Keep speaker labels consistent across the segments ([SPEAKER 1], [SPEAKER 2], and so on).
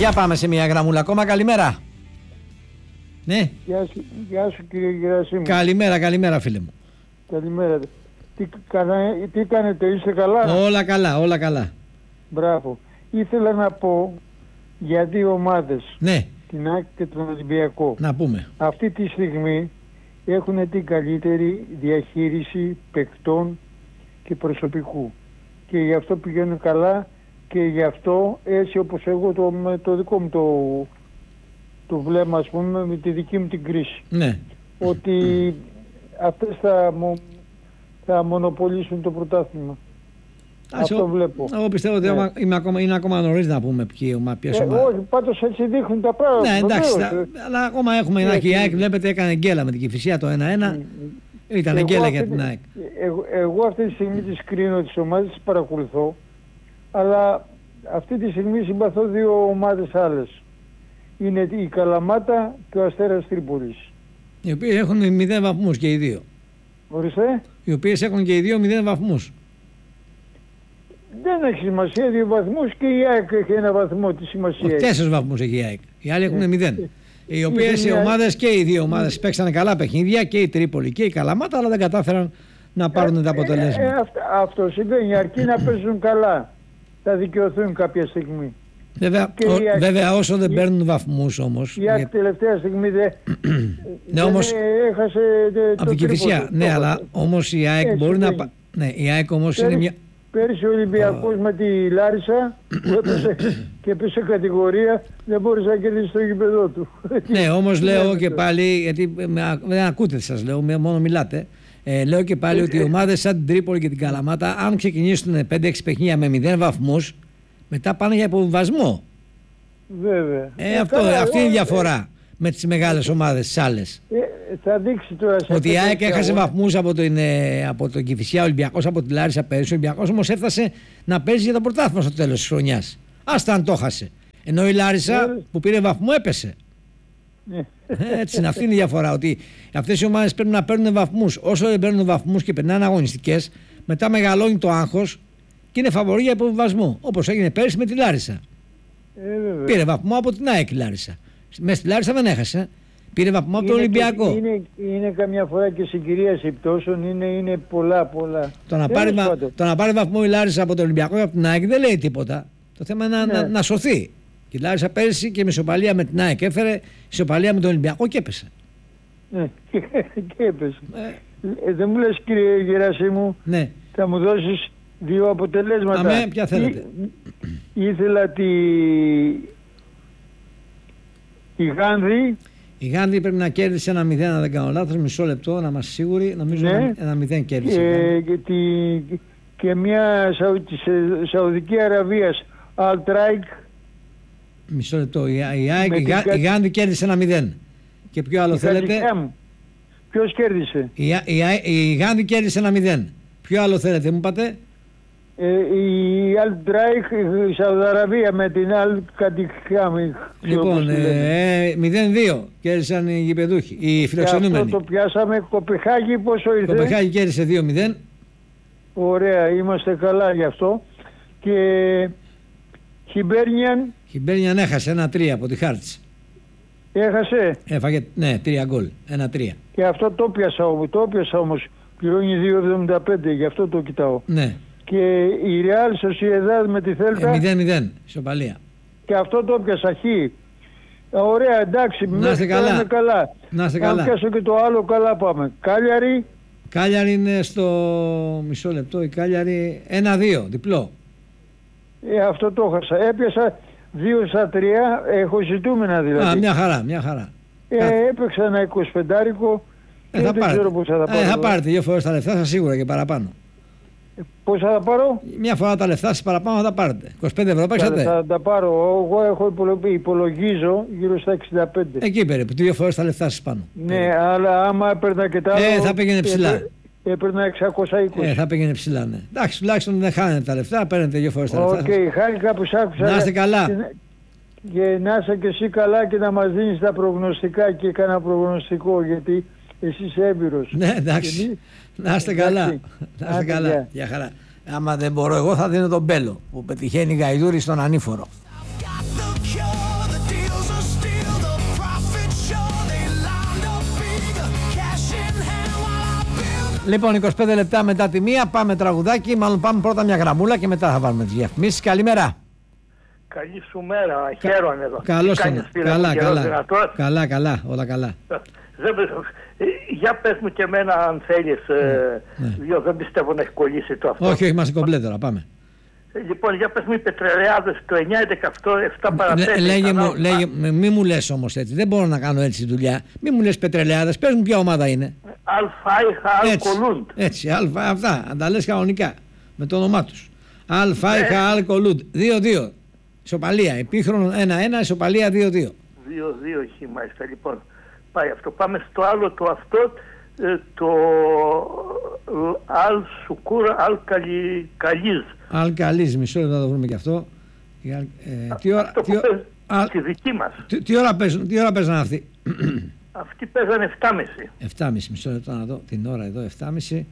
[SPEAKER 1] Για πάμε σε μια γραμμούλα ακόμα. Καλημέρα. Ναι.
[SPEAKER 2] Γεια σου κύριε Γερασίμου.
[SPEAKER 1] Καλημέρα φίλε μου.
[SPEAKER 2] Καλημέρα. Τι κάνετε, είστε καλά?
[SPEAKER 1] Όλα καλά.
[SPEAKER 2] Μπράβο. Ήθελα να πω για δύο ομάδες.
[SPEAKER 1] Ναι.
[SPEAKER 2] Την ΑΕΚ και τον Ολυμπιακό.
[SPEAKER 1] Να πούμε.
[SPEAKER 2] Αυτή τη στιγμή έχουν την καλύτερη διαχείριση παικτών και προσωπικού. Και γι' αυτό πηγαίνουν καλά και γι' αυτό έτσι όπως εγώ με το δικό μου το βλέμμα, ας πούμε, με τη δική μου την κρίση. Ναι. Ότι αυτές θα μονοπολίσουν το πρωτάθλημα. Αυτό βλέπω.
[SPEAKER 1] Εγώ πιστεύω ότι είναι ακόμα νωρίς να πούμε ποιες ομάδες.
[SPEAKER 2] Όχι, πάντως έτσι δείχνουν τα πράγματα.
[SPEAKER 1] Ναι, εντάξει, αλλά ακόμα έχουμε ένα και η ΑΕΚ, βλέπετε, έκανε γκέλα με την Κηφισιά το 1-1. Ήταν γκέλα για την ΑΕΚ.
[SPEAKER 2] Εγώ αυτή τη στιγμή τις κρίνω τις ομάδες, τις παρακολουθώ, αλλά αυτή τη στιγμή συμπαθώ δύο ομάδες άλλες. Είναι η Καλαμάτα και ο Αστέρας Τρίπολης.
[SPEAKER 1] Οι οποίοι έχουν 0 βαθμούς και οι δύο.
[SPEAKER 2] Ορίστε.
[SPEAKER 1] Οι οποίες έχουν και οι δύο 0 βαθμούς.
[SPEAKER 2] Δεν έχει σημασία, 2 βαθμούς και η ΑΕΚ έχει 1 βαθμό. Τι σημασία έχει?
[SPEAKER 1] 4 βαθμούς έχει η ΑΕΚ. Οι άλλοι έχουν 0. Οι οποίες οι ομάδες και οι δύο ομάδες παίξανε καλά παιχνίδια, και η Τρίπολη και η Καλαμάτα, αλλά δεν κατάφεραν να πάρουν τα αποτελέσματα.
[SPEAKER 2] Αυτό συμβαίνει, αρκεί να παίζουν καλά. Θα δικαιωθούν κάποια στιγμή.
[SPEAKER 1] Βέβαια όσο δεν παίρνουν βαθμούς όμως.
[SPEAKER 2] Η ΑΕΚ τελευταία στιγμή δεν έχασε
[SPEAKER 1] από την Κηφισιά. Ναι, αλλά όμως η ΑΕΚ μπορεί να... Ναι, η ΑΕΚ όμως είναι μια...
[SPEAKER 2] Πέρυσι ο Ολυμπιακός με τη Λάρισα που και έπεσε κατηγορία, δεν μπόρεσε να κερδίσει το γήπεδο του.
[SPEAKER 1] Ναι, όμως λέω και πάλι, γιατί δεν ακούτε σας λέω, μόνο μιλάτε. Λέω και πάλι ότι οι ομάδες σαν την Τρίπολη και την Καλαμάτα, αν ξεκινήσουν 5-6 παιχνίδια με 0 βαθμούς, μετά πάνε για υποβιβασμό.
[SPEAKER 2] Βέβαια.
[SPEAKER 1] Αυτή είναι η διαφορά με τις μεγάλες ομάδες, τις άλλες.
[SPEAKER 2] Θα δείξει τώρα
[SPEAKER 1] ότι η ΑΕΚ έχασε βαθμούς από τον Κηφισιά, Ολυμπιακός από τη Λάρισα πέρυσι. Ο Ολυμπιακός όμως έφτασε να παίζει για το πρωτάθλημα στο τέλος της χρονιάς. Άστα αν το έχασε. Ενώ η Λάρισα που πήρε βαθμό έπεσε. Έτσι είναι, αυτή είναι η διαφορά. Ότι αυτές οι ομάδες πρέπει να παίρνουν βαθμούς. Όσο δεν παίρνουν βαθμούς και περνάνε αγωνιστικές, μετά μεγαλώνει το άγχος και είναι φαβορί για υποβιβασμό. Όπως έγινε πέρυσι με τη Λάρισα. Πήρε βαθμό από την ΑΕΚ η Λάρισα. Μέσα στη Λάρισα δεν έχασε. Πήρε βαθμό από τον Ολυμπιακό.
[SPEAKER 2] Είναι καμιά φορά και συγκυρίαση πτώσεων, είναι πολλά.
[SPEAKER 1] Το να πάρει βαθμό η Λάρισα από τον Ολυμπιακό και από την ΑΕΚ δεν λέει τίποτα. Το θέμα είναι να σωθεί. Και η Λάρισα πέρυσι και με ισοπαλία με την ΑΕΚ έφερε ισοπαλία με τον Ολυμπιακό και έπεσε.
[SPEAKER 2] Και έπεσε. Δεν μου λες κύριε Γερασίμου, θα μου δώσεις 2 αποτελέσματα.
[SPEAKER 1] Ποια θέλετε?
[SPEAKER 2] Ήθελα τη Γάνδη.
[SPEAKER 1] Η Γάνδη πρέπει να κέρδισε 1-0, αν δεν κάνω λάθος, μισό λεπτό να είμαστε σίγουροι. Νομίζω 1-0 κέρδισε.
[SPEAKER 2] Και μια Σαουδική Αραβία, Αλτράικ.
[SPEAKER 1] Μισό λεπτό. Η Γάνδη κέρδισε 1-0. Και ποιο άλλο θέλετε?
[SPEAKER 2] Ποιος κέρδισε?
[SPEAKER 1] Η Γάνδη κέρδισε 1-0. Ποιο άλλο θέλετε, μου είπατε?
[SPEAKER 2] Η Αλτράικ, η Σαουδαραβία με την Αλ-Κατιχάμι.
[SPEAKER 1] Λοιπόν, 0-2 κέρδισαν οι γηπεδούχοι, οι φιλοξενούμενοι.
[SPEAKER 2] Αυτό το πιάσαμε. Κοπεχάγη πόσο ήρθε?
[SPEAKER 1] Κοπεχάγη κέρδισε 2-0.
[SPEAKER 2] Ωραία, είμαστε καλά γι' αυτό. Και Χιμπέρνιαν
[SPEAKER 1] έχασε 1-3 από τη Χάρτς.
[SPEAKER 2] Έχασε.
[SPEAKER 1] Έφαγε, ναι, 3 γκολ, 1-3.
[SPEAKER 2] Και αυτό το πιάσα όμως. Πληρώνει 2,75, γι' αυτό το κοιτάω. Ναι. Και η Ρεάλ Σοσιεδάδ με τη Θέλτα
[SPEAKER 1] 0-0, ισοπαλία.
[SPEAKER 2] Και αυτό το πιάσα χ. Ωραία, εντάξει,
[SPEAKER 1] να είστε καλά. Να είστε καλά.
[SPEAKER 2] Αν πιάσω και το άλλο, καλά πάμε.
[SPEAKER 1] Κάλιαρη είναι στο μισό λεπτό. Η Κάλιαρη 1-2, διπλό.
[SPEAKER 2] Αυτό το έχασα. Έπιασα 2-3, έχω ζητούμενα δηλαδή.
[SPEAKER 1] Μια χαρά.
[SPEAKER 2] Έπαιξα ένα 25άρικο.
[SPEAKER 1] Θα
[SPEAKER 2] πάρετε.
[SPEAKER 1] Θα πάρετε 2 φορές τα λεφτά σας σίγουρα και παραπάνω.
[SPEAKER 2] Πώς θα τα πάρω?
[SPEAKER 1] Μια φορά τα λεφτά σας παραπάνω θα τα πάρετε. 25 ευρώ παίξατε.
[SPEAKER 2] Θα τα πάρω. Εγώ υπολογίζω γύρω στα 65.
[SPEAKER 1] Εκεί περίπου. 2 φορές τα λεφτά σας πάνω.
[SPEAKER 2] Ναι, αλλά άμα έπαιρνα και τα άλλα.
[SPEAKER 1] Θα πήγαινε ψηλά.
[SPEAKER 2] Έπαιρνα 620.
[SPEAKER 1] Θα πήγαινε ψηλά, ναι. Εντάξει, τουλάχιστον δεν χάνετε τα λεφτά. Παίρνετε 2 φορές τα λεφτά.
[SPEAKER 2] Οκ, χάρηκα που σ' άκουσα.
[SPEAKER 1] Να είστε καλά.
[SPEAKER 2] Και να είσαι και εσύ καλά και να μας δίνεις τα προγνωστικά και κάνα προγνωστικό, γιατί εσύ είσαι έμπειρος.
[SPEAKER 1] Ναι, εντάξει. Να είστε καλά. Να είστε καλά. Για χαρά. Άμα δεν μπορώ εγώ θα δίνω τον Μπέλο που πετυχαίνει Γαϊδούρη στον ανήφορο. Λοιπόν, 25 λεπτά μετά τη μία πάμε τραγουδάκι. Μάλλον πάμε πρώτα μια γραμμούλα και μετά θα βάλουμε τις διαφημίσεις. Καλημέρα.
[SPEAKER 3] Καλή σου μέρα, χαίρομαι εδώ.
[SPEAKER 1] Καλώς τον. Καλά, όλα καλά.
[SPEAKER 3] Για πες μου και εμένα αν θέλεις, διότι δεν πιστεύω να έχει κολλήσει το αυτό.
[SPEAKER 1] Όχι, είμαστε κομπλέ τώρα, πάμε.
[SPEAKER 3] Λοιπόν, για πες μου οι πετρελαιάδες το 9-18, 7 παραπέντε.
[SPEAKER 1] Λέγε, μη μου λες όμως έτσι, δεν μπορώ να κάνω έτσι τη δουλειά. Μη μου λες πετρελαιάδες, πες μου ποια ομάδα είναι.
[SPEAKER 3] Αλφάιχα Αλκολούντ.
[SPEAKER 1] Έτσι, αυτά, αν τα λες κανονικά, με το όνομά τους. Αλφάιχα Αλκολούντ, 2-2. Ισοπαλία, επίχρονο 1-1, ισοπαλία 2-2.
[SPEAKER 3] 2-2 έχει μάλιστα, λοιπόν. Πάει αυτό. Πάμε στο άλλο το αυτό, το Αλ-Σουκούρ Αλ-Καλίζ.
[SPEAKER 1] Αλ-Καλίζ, μισό λεπτό να το βρούμε και αυτό.
[SPEAKER 3] Τη δική μας.
[SPEAKER 1] Τι ώρα παίζανε αυτοί?
[SPEAKER 3] Αυτοί παίζανε 7.30.
[SPEAKER 1] 7.30, μισό λεπτό να δω την ώρα εδώ, 7.30.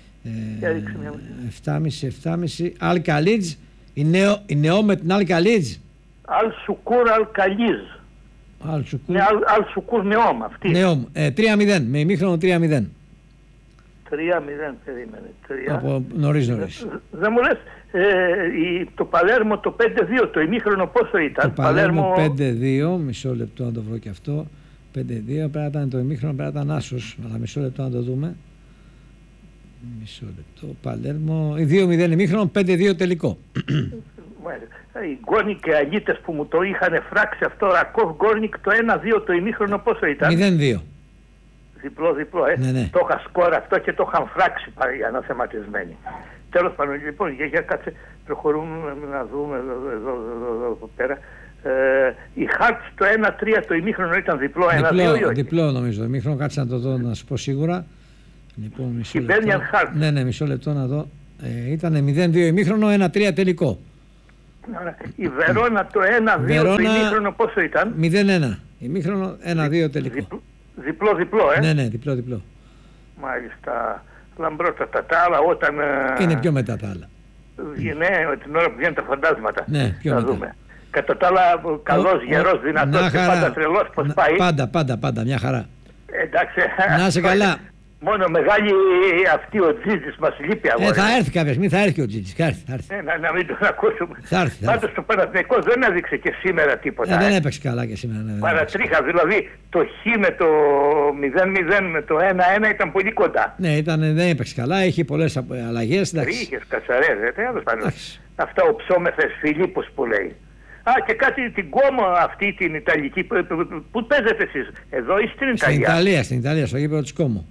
[SPEAKER 1] 7.30. Αλ-Καλίζ, η νεό με την Αλ-Καλίζ.
[SPEAKER 3] Αλ-Σουκούρ Αλ-Καλίζ. Αλ-Σουκούρ Νεόμ αυτή.
[SPEAKER 1] Νεόμ, 3-0, με ημίχρονο 3-0.
[SPEAKER 3] 3-0 περίμενε.
[SPEAKER 1] Από νωρίς.
[SPEAKER 3] Δεν μου λες, το Παλέρμο το 5-2, το ημίχρονο πόσο ήταν?
[SPEAKER 1] Το Παλέρμο 5-2, μισό λεπτό να το βρω και αυτό. 5-2, πρέπει να ήταν το ημίχρονο, πρέπει να ήταν άσος, αλλά μισό λεπτό να το δούμε. Μισό λεπτό, Παλέρμο, 2-0 ημίχρονο, 5-2 τελικό.
[SPEAKER 3] Οι Γκόρνικ και Αγίτες που μου το είχαν φράξει αυτό, Ρακόβ Γκόρνικ το 1-2 το ημίχρονο πόσο ήταν?
[SPEAKER 1] 0-2.
[SPEAKER 3] Διπλό,
[SPEAKER 1] ναι.
[SPEAKER 3] Το είχα σκόρα αυτό και το είχαν φράξει οι αναθεματισμένοι. Τέλος πάντων, λοιπόν, για κάτσε, προχωρούμε να δούμε εδώ πέρα. Η Χάρτς το 1-3 το ημίχρονο ήταν διπλό, 1-2.
[SPEAKER 1] Διπλό νομίζω, ημίχρονο, κάτσε να το δω να σου πω σίγουρα. Λοιπόν, μισό λεπτό. Ναι, μισό λεπτό να δω. Ήταν 0-2 ημίχρονο, 1-3 τελικό.
[SPEAKER 3] Η Βερόνα το 1-2 το ημίχρονο πόσο ήταν?
[SPEAKER 1] 0-1. Ημίχρονο 1-2 τελικό.
[SPEAKER 3] Διπλό,
[SPEAKER 1] Ναι, διπλό.
[SPEAKER 3] Μάλιστα. Λαμπρότατα τα άλλα όταν...
[SPEAKER 1] Είναι πιο μετά τα άλλα.
[SPEAKER 3] Ναι, την ώρα που βγαίνουν τα φαντάσματα.
[SPEAKER 1] Ναι, πιο μετά.
[SPEAKER 3] Δούμε. Κατά τα άλλα, καλός, γερός, δυνατός και πάντα τρελός, πώς πάει?
[SPEAKER 1] Πάντα, μια χαρά.
[SPEAKER 3] Εντάξει.
[SPEAKER 1] Να είσαι καλά.
[SPEAKER 3] Μόνο μεγάλη αυτή ο Τζίτζης μας λείπει αγόρι.
[SPEAKER 1] Θα έρθει κάποια στιγμή, θα έρθει ο Τζίτζης.
[SPEAKER 3] Να μην τον ακούσουμε.
[SPEAKER 1] Θα έρθει.
[SPEAKER 3] Πάντως το Παναθηναϊκός δεν έδειξε και σήμερα τίποτα.
[SPEAKER 1] Δεν έπαιξε καλά και σήμερα.
[SPEAKER 3] Παρατρίχα, δηλαδή το Χ με το 0-0 με το 1-1 ήταν πολύ κοντά.
[SPEAKER 1] Ναι, δεν έπαιξε καλά, είχε πολλές αλλαγές.
[SPEAKER 3] Είχες κατσαρές, αυτά ο ψώμεθες Φιλίππος που λέει. Και κάτι την Κόμο αυτή την Ιταλική, πού παίζετε εσείς, εδώ ή στην Ιταλία?
[SPEAKER 1] Στην Ιταλία, στο γήπεδο της Κόμο.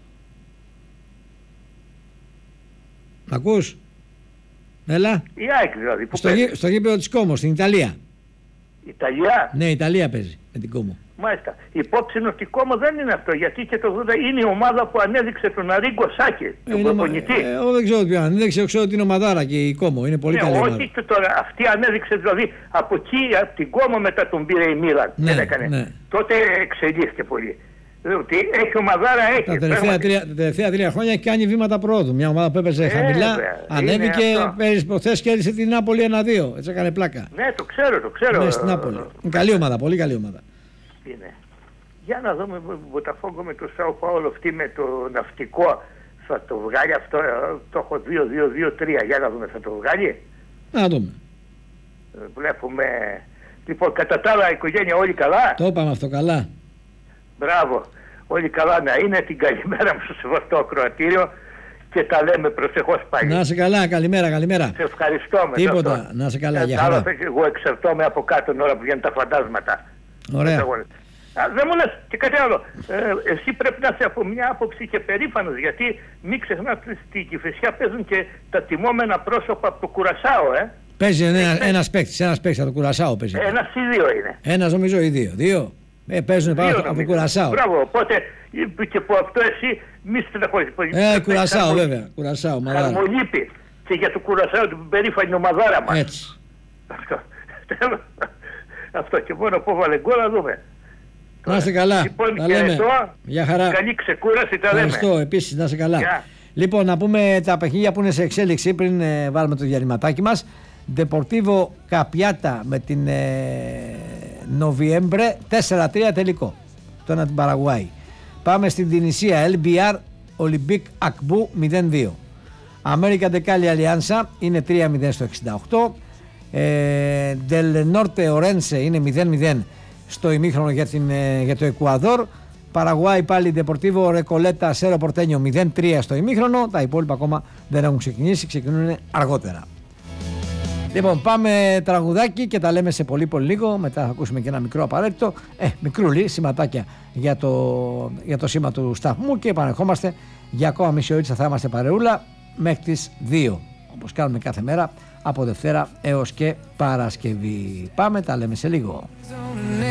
[SPEAKER 1] Μ' ακούς? Έλα.
[SPEAKER 3] Η ΑΕΚ δηλαδή. Που
[SPEAKER 1] στο γήπεδο της Κόμο, στην Ιταλία.
[SPEAKER 3] Ιταλία?
[SPEAKER 1] Ναι, Ιταλία παίζει με την Κόμο.
[SPEAKER 3] Μάλιστα. Υπόψη ότι η Κόμο δεν είναι αυτό, γιατί και το 80 είναι η ομάδα που ανέδειξε τον Αρίγκο Σάκη, τον προπονητή.
[SPEAKER 1] Εγώ δεν ξέρω ποιον ανέδειξε, ξέρω ότι είναι ομαδάρα και η Κόμο. Είναι πολύ καλή ομάδα. Όχι
[SPEAKER 3] τώρα, αυτή ανέδειξε δηλαδή από εκεί, από την Κόμο μετά τον πήρε η Μίλαν.
[SPEAKER 1] Ναι.
[SPEAKER 3] Τότε εξελίχθηκε πολύ. Ότι έχει ομαδάρα, έχει.
[SPEAKER 1] Τα τελευταία 3 χρόνια έχει κάνει βήματα προόδου. Μια ομάδα που έπαιζε χαμηλά, ανέβηκε, πέρυσι προχθές κέρδισε την Νάπολη 1-2. Έτσι έκανε πλάκα.
[SPEAKER 3] Ναι, το ξέρω.
[SPEAKER 1] Ναι, στην Νάπολη. Καλή ομάδα, πολύ καλή ομάδα.
[SPEAKER 3] Είναι. Για να δούμε Βοταφόγκο με το Σάο Πάολο, αυτή με το ναυτικό. Θα το βγάλει αυτό, το έχω 2-2-2-3. Για να δούμε, θα το βγάλει.
[SPEAKER 1] Να δούμε.
[SPEAKER 3] Βλέπουμε. Λοιπόν, κατά τα άλλα, η οικογένεια όλοι καλά.
[SPEAKER 1] Το είπαμε αυτό, καλά.
[SPEAKER 3] Μπράβο. Όλοι καλά να είναι. Την καλημέρα μου στο σεβαστό ακροατήριο και τα λέμε προσεχώς πάλι. Να
[SPEAKER 1] είσαι καλά, καλημέρα.
[SPEAKER 3] Σε ευχαριστώ.
[SPEAKER 1] Τίποτα, να είσαι καλά, για χαρά.
[SPEAKER 3] Εγώ εξαρτώμαι από κάτω την ώρα που βγαίνουν τα φαντάσματα.
[SPEAKER 1] Ωραία.
[SPEAKER 3] Δεν μου λες και κάτι άλλο. Εσύ πρέπει να είσαι από μια άποψη και περήφανος, γιατί μην ξεχνάς ότι στην Κηφισιά παίζουν και τα τιμόμενα πρόσωπα από το Κουρασάο.
[SPEAKER 1] Παίζει ένας παίκτης από το Κουρασάο.
[SPEAKER 3] Ένας ή δύο είναι?
[SPEAKER 1] Ένας νομίζω ή δύο. Παίζουν πάνω από το Κουρασάο.
[SPEAKER 3] Μπράβο, οπότε και που αυτό εσύ μη στεναχωρείς.
[SPEAKER 1] Κουρασάο βέβαια, Κουρασάο, μαδάρα.
[SPEAKER 3] Χαρμολύπη και για το Κουρασάο την περήφανη ομαδάρα μας.
[SPEAKER 1] Έτσι.
[SPEAKER 3] Αυτό και μόνο που βάλε γκολ να δούμε.
[SPEAKER 1] Να είστε καλά.
[SPEAKER 3] Λοιπόν,
[SPEAKER 1] τα λέμε.
[SPEAKER 3] Για χαρά. Καλή ξεκούραση, τα λέμε.
[SPEAKER 1] Ευχαριστώ, επίσης, να είστε καλά. Λοιπόν, να πούμε τα παιχνίδια που είναι σε εξέλιξη πριν βάλουμε το διαλυματάκι μας. Deportivo Capiata με την Νοβιέμπρε 4-3 τελικό. Το ένα την Παραγουάη. Πάμε στην Τινησία, LBR Ολυμπίκ Ακμπού 0-2. Αμέρικα Ντεκάλι Αλιάνσα είναι 3-0 στο 68. Del Norte Orense είναι 0-0 στο ημίχρονο για το Εκουαδόρ. Παραγουάη πάλι Ντεπορτίβο Ρεκολέτα Σέρο Πορτένιο 0-3 στο ημίχρονο. Τα υπόλοιπα ακόμα δεν έχουν ξεκινήσει, ξεκινούν αργότερα. Λοιπόν, πάμε τραγουδάκι και τα λέμε σε πολύ λίγο. Μετά θα ακούσουμε και ένα μικρό απαραίτητο, μικρούλι, σηματάκια για το σήμα του σταθμού και επανερχόμαστε για ακόμα μισή ώρα. Θα είμαστε παρεούλα μέχρι τις 2, όπως κάνουμε κάθε μέρα από Δευτέρα έως και Παρασκευή. Πάμε, τα λέμε σε λίγο.